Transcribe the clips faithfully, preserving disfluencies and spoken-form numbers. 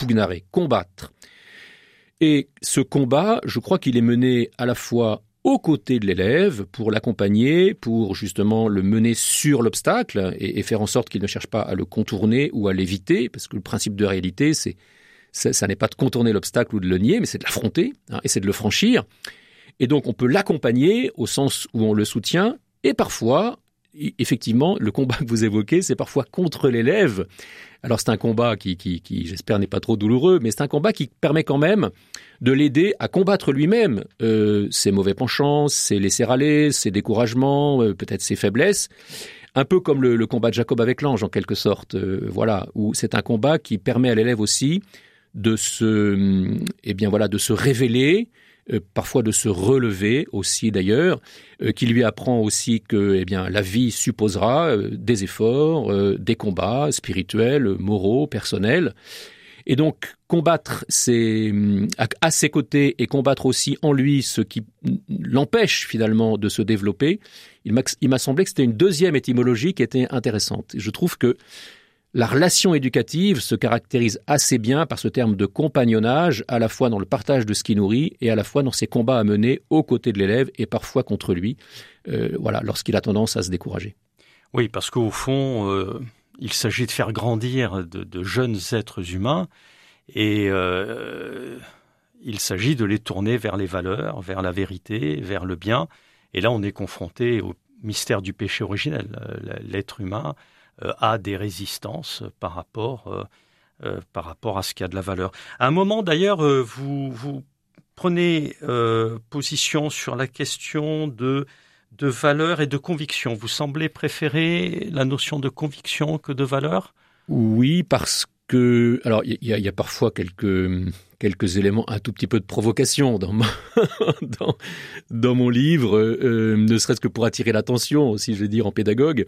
pugnare, combattre. Et ce combat, je crois qu'il est mené à la fois aux côtés de l'élève, pour l'accompagner, pour justement le mener sur l'obstacle et, et faire en sorte qu'il ne cherche pas à le contourner ou à l'éviter, parce que le principe de réalité, c'est, ça, ça n'est pas de contourner l'obstacle ou de le nier, mais c'est de l'affronter, hein, et c'est de le franchir. Et donc on peut l'accompagner au sens où on le soutient, et parfois, effectivement, le combat que vous évoquez, c'est parfois contre l'élève. Alors c'est un combat qui, qui, qui, j'espère, n'est pas trop douloureux, mais c'est un combat qui permet quand même de l'aider à combattre lui-même euh, ses mauvais penchants, ses laisser-aller, ses découragements, euh, peut-être ses faiblesses. Un peu comme le, le combat de Jacob avec l'ange, en quelque sorte. Euh, voilà, où c'est un combat qui permet à l'élève aussi de se, eh bien voilà, de se révéler, Euh, parfois de se relever aussi d'ailleurs, euh, qui lui apprend aussi que eh bien, la vie supposera euh, des efforts, euh, des combats spirituels, moraux, personnels. Et donc combattre c'est, à, à ses côtés et combattre aussi en lui ce qui l'empêche finalement de se développer, il m'a, il m'a semblé que c'était une deuxième étymologie qui était intéressante. Je trouve que la relation éducative se caractérise assez bien par ce terme de compagnonnage, à la fois dans le partage de ce qui nourrit et à la fois dans ses combats à mener aux côtés de l'élève et parfois contre lui, euh, voilà, lorsqu'il a tendance à se décourager. Oui, parce qu'au fond, euh, il s'agit de faire grandir de, de jeunes êtres humains et euh, il s'agit de les tourner vers les valeurs, vers la vérité, vers le bien. Et là, on est confronté au mystère du péché originel. L'être humain Euh, a des résistances par rapport, euh, euh, par rapport à ce qui a de la valeur. À un moment, d'ailleurs, euh, vous, vous prenez euh, position sur la question de, de valeur et de conviction. Vous semblez préférer la notion de conviction que de valeur ? Oui, parce que... Alors, il y, y, y a parfois quelques, quelques éléments, un tout petit peu de provocation dans, ma, dans, dans mon livre, euh, ne serait-ce que pour attirer l'attention, si je veux dire, en pédagogue.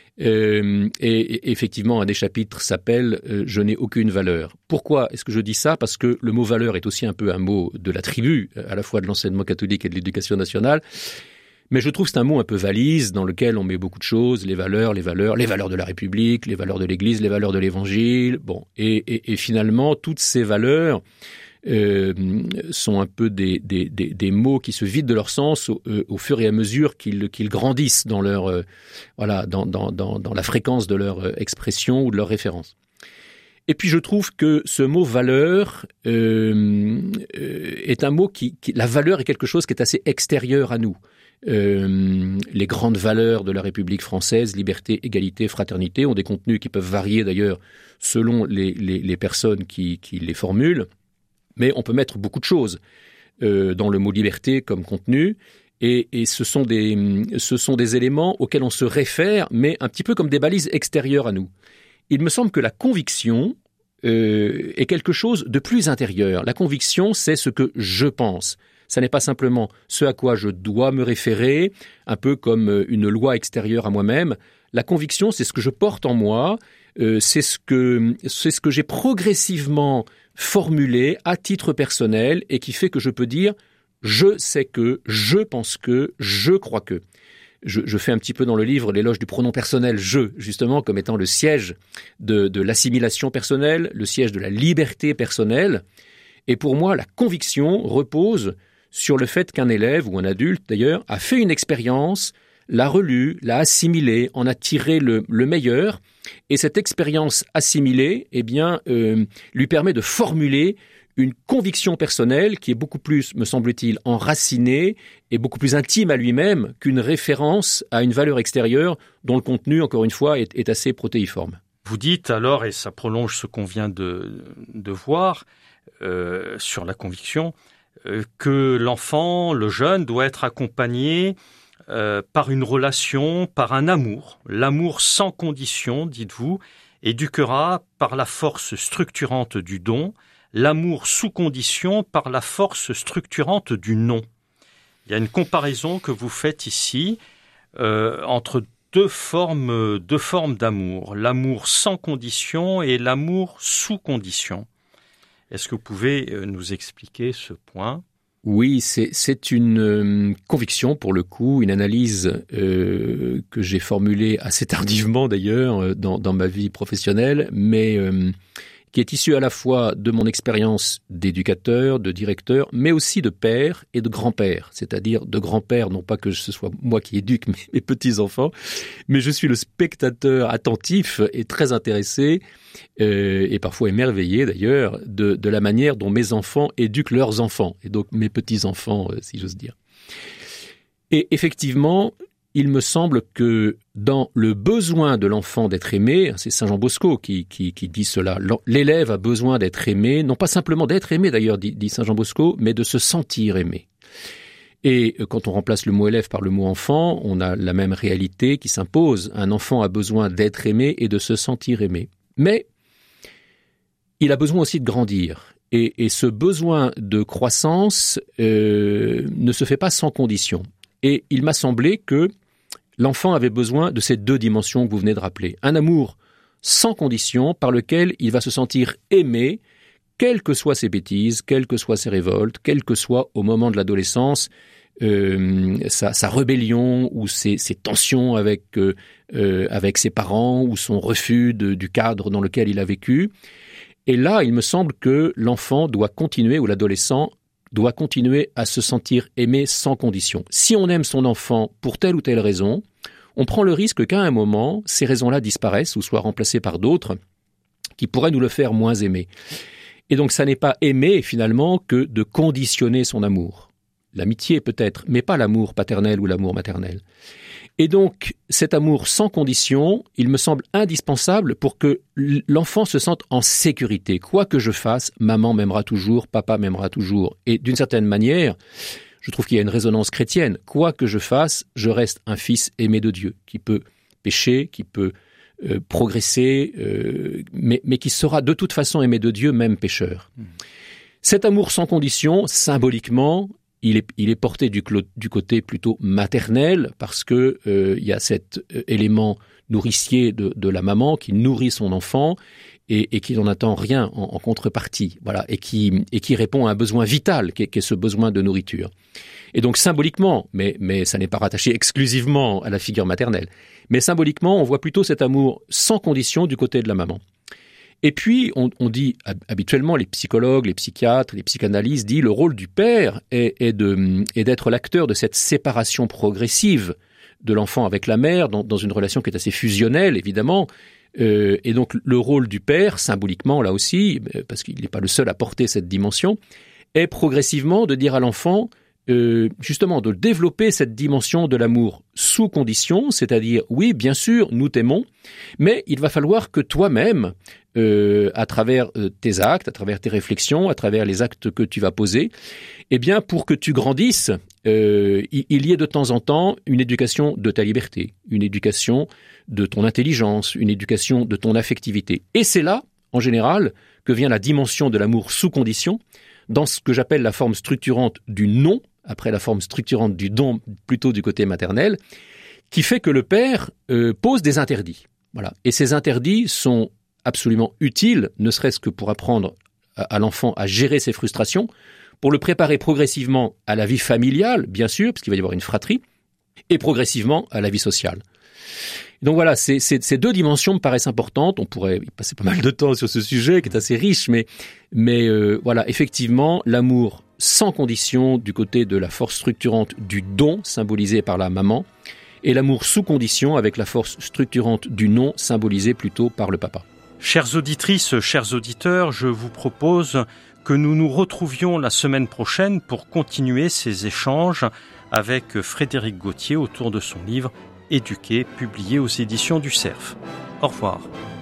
Euh, et, et effectivement, un des chapitres s'appelle euh, « Je n'ai aucune valeur ». Pourquoi est-ce que je dis ça ? Parce que le mot « valeur » est aussi un peu un mot de la tribu, à la fois de l'enseignement catholique et de l'éducation nationale. Mais je trouve que c'est un mot un peu valise dans lequel on met beaucoup de choses, les valeurs, les valeurs, les valeurs de la République, les valeurs de l'Église, les valeurs de l'Évangile. Bon, et, et, et finalement, toutes ces valeurs euh, sont un peu des, des, des, des mots qui se vident de leur sens au, euh, au fur et à mesure qu'ils, qu'ils grandissent dans leur, euh, voilà, dans, dans, dans, dans la fréquence de leur expression ou de leur référence. Et puis je trouve que ce mot valeur euh, euh, est un mot qui, qui, la valeur est quelque chose qui est assez extérieur à nous. Euh, les grandes valeurs de la République française, liberté, égalité, fraternité, ont des contenus qui peuvent varier d'ailleurs selon les, les, les personnes qui, qui les formulent. Mais on peut mettre beaucoup de choses euh, dans le mot liberté comme contenu, et, et ce sont des, ce sont des éléments auxquels on se réfère, mais un petit peu comme des balises extérieures à nous. Il me semble que la conviction euh, est quelque chose de plus intérieur. La conviction, c'est ce que je pense. Ça n'est pas simplement ce à quoi je dois me référer, un peu comme une loi extérieure à moi-même. La conviction, c'est ce que je porte en moi, euh, c'est ce que, c'est ce que j'ai progressivement formulé à titre personnel et qui fait que je peux dire « je sais que, je pense que, je crois que ». Je, je fais un petit peu dans le livre l'éloge du pronom personnel « je », justement, comme étant le siège de, de l'assimilation personnelle, le siège de la liberté personnelle. Et pour moi, la conviction repose sur le fait qu'un élève, ou un adulte d'ailleurs, a fait une expérience, l'a relue, l'a assimilée, en a tiré le, le meilleur, et cette expérience assimilée, eh bien, euh, lui permet de formuler une conviction personnelle qui est beaucoup plus, me semble-t-il, enracinée et beaucoup plus intime à lui-même qu'une référence à une valeur extérieure dont le contenu, encore une fois, est, est assez protéiforme. Vous dites alors, et ça prolonge ce qu'on vient de, de voir euh, sur la conviction, euh, que l'enfant, le jeune, doit être accompagné euh, par une relation, par un amour. L'amour sans condition, dites-vous, éduquera par la force structurante du don, l'amour sous condition par la force structurante du non. Il y a une comparaison que vous faites ici euh, entre deux formes, deux formes d'amour, l'amour sans condition et l'amour sous condition. Est-ce que vous pouvez nous expliquer ce point ? Oui, c'est, c'est une euh, conviction, pour le coup, une analyse euh, que j'ai formulée assez tardivement d'ailleurs dans, dans ma vie professionnelle, mais euh, qui est issue à la fois de mon expérience d'éducateur, de directeur, mais aussi de père et de grand-père, c'est-à-dire de grand-père, non pas que ce soit moi qui éduque mes, mes petits-enfants, mais je suis le spectateur attentif et très intéressé, euh, et parfois émerveillé d'ailleurs, de, de la manière dont mes enfants éduquent leurs enfants, et donc mes petits-enfants, euh, si j'ose dire. Et effectivement, il me semble que dans le besoin de l'enfant d'être aimé, c'est Saint Jean Bosco qui, qui, qui dit cela, l'élève a besoin d'être aimé, non pas simplement d'être aimé d'ailleurs, dit, dit Saint Jean Bosco, mais de se sentir aimé. Et quand on remplace le mot élève par le mot enfant, on a la même réalité qui s'impose. Un enfant a besoin d'être aimé et de se sentir aimé. Mais il a besoin aussi de grandir. Et, et ce besoin de croissance euh, ne se fait pas sans condition. Et il m'a semblé que l'enfant avait besoin de ces deux dimensions que vous venez de rappeler. Un amour sans condition par lequel il va se sentir aimé, quelles que soient ses bêtises, quelles que soient ses révoltes, quelles que soient au moment de l'adolescence euh, sa, sa rébellion ou ses, ses tensions avec, euh, euh, avec ses parents ou son refus de, du cadre dans lequel il a vécu. Et là, il me semble que l'enfant doit continuer, ou l'adolescent doit continuer à se sentir aimé sans condition. Si on aime son enfant pour telle ou telle raison, on prend le risque qu'à un moment, ces raisons-là disparaissent ou soient remplacées par d'autres qui pourraient nous le faire moins aimer. Et donc, ça n'est pas aimer, finalement, que de conditionner son amour. L'amitié, peut-être, mais pas l'amour paternel ou l'amour maternel. Et donc, cet amour sans condition, il me semble indispensable pour que l'enfant se sente en sécurité. Quoi que je fasse, maman m'aimera toujours, papa m'aimera toujours. Et d'une certaine manière, je trouve qu'il y a une résonance chrétienne. Quoi que je fasse, je reste un fils aimé de Dieu, qui peut pécher, qui peut euh, progresser, euh, mais, mais qui sera de toute façon aimé de Dieu, même pécheur. Mmh. Cet amour sans condition, symboliquement, Il est, il est porté du, du côté plutôt maternel parce que euh, il y a cet euh, élément nourricier de, de la maman qui nourrit son enfant et, et qui n'en attend rien en, en contrepartie, voilà, et qui, et qui répond à un besoin vital qui est, qui est ce besoin de nourriture. Et donc symboliquement, mais, mais ça n'est pas rattaché exclusivement à la figure maternelle, mais symboliquement, on voit plutôt cet amour sans condition du côté de la maman. Et puis, on, on dit habituellement, les psychologues, les psychiatres, les psychanalystes disent le rôle du père est, est, de, est d'être l'acteur de cette séparation progressive de l'enfant avec la mère, dans, dans une relation qui est assez fusionnelle, évidemment. Euh, et donc, le rôle du père, symboliquement, là aussi, parce qu'il n'est pas le seul à porter cette dimension, est progressivement de dire à l'enfant, euh, justement, de développer cette dimension de l'amour sous condition, c'est-à-dire, oui, bien sûr, nous t'aimons, mais il va falloir que toi-même, Euh, à travers euh, tes actes, à travers tes réflexions, à travers les actes que tu vas poser, eh bien, pour que tu grandisses, euh, il, il y ait de temps en temps une éducation de ta liberté, une éducation de ton intelligence, une éducation de ton affectivité. Et c'est là, en général, que vient la dimension de l'amour sous condition, dans ce que j'appelle la forme structurante du non, après la forme structurante du don, plutôt du côté maternel, qui fait que le père euh, pose des interdits. Voilà. Et ces interdits sont absolument utile, ne serait-ce que pour apprendre à l'enfant à gérer ses frustrations, pour le préparer progressivement à la vie familiale, bien sûr, parce qu'il va y avoir une fratrie, et progressivement à la vie sociale. Donc voilà, ces, ces, ces deux dimensions me paraissent importantes. On pourrait y passer pas mal de temps sur ce sujet qui est assez riche, mais, mais euh, voilà, effectivement, l'amour sans condition du côté de la force structurante du don, symbolisé par la maman, et l'amour sous condition avec la force structurante du non, symbolisé plutôt par le papa. Chères auditrices, chers auditeurs, je vous propose que nous nous retrouvions la semaine prochaine pour continuer ces échanges avec Frédéric Gautier autour de son livre « Éduquer », publié aux éditions du Cerf. Au revoir.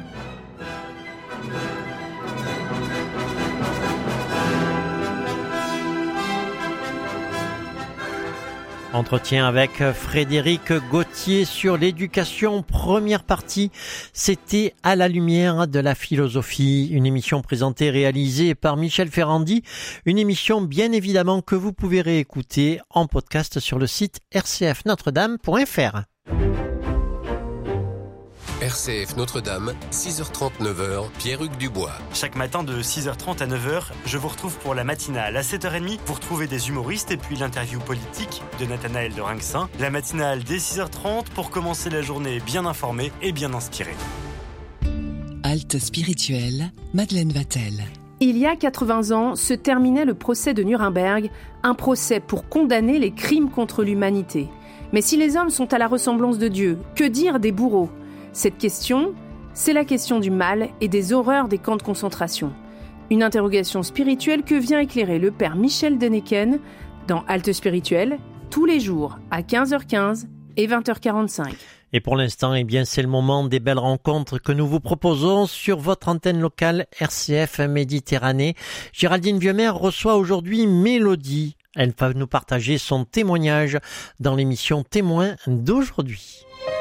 Entretien avec Frédéric Gautier sur l'éducation, première partie, c'était À la lumière de la philosophie, une émission présentée et réalisée par Michel Ferrandi, une émission bien évidemment que vous pouvez réécouter en podcast sur le site r c f notre dame point f r. R C F Notre-Dame, six heures trente, neuf heures, Pierre-Hugues Dubois. Chaque matin de six heures trente à neuf heures, je vous retrouve pour la matinale à sept heures trente pour trouver des humoristes et puis l'interview politique de Nathanaël de Rinxin. La matinale dès six heures trente pour commencer la journée bien informé et bien inspiré. Halte spirituelle, Madeleine Vatel. Il y a quatre-vingts ans se terminait le procès de Nuremberg, un procès pour condamner les crimes contre l'humanité. Mais si les hommes sont à la ressemblance de Dieu, que dire des bourreaux ? Cette question, c'est la question du mal et des horreurs des camps de concentration. Une interrogation spirituelle que vient éclairer le père Michel Denneken dans Halte spirituelle, tous les jours à quinze heures quinze et vingt heures quarante-cinq. Et pour l'instant, eh bien, c'est le moment des belles rencontres que nous vous proposons sur votre antenne locale R C F Méditerranée. Géraldine Vieumer reçoit aujourd'hui Mélodie. Elle va nous partager son témoignage dans l'émission Témoin d'aujourd'hui.